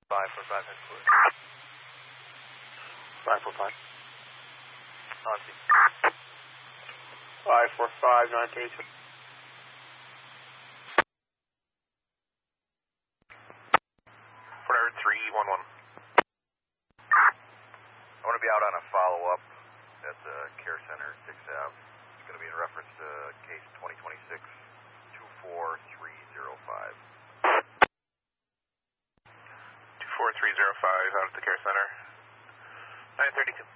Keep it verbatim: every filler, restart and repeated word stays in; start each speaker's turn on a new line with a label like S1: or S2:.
S1: five four five, next foot.
S2: five four five.
S1: On scene.
S2: five four five, nine thirty-two.
S1: Fort three one one. I want to be out on a follow-up at the Care Center, sixth Avenue. It's going to be in reference to case twenty twenty-six, two four three zero five.
S3: two four three zero five out at the Care Center. nine thirty-two.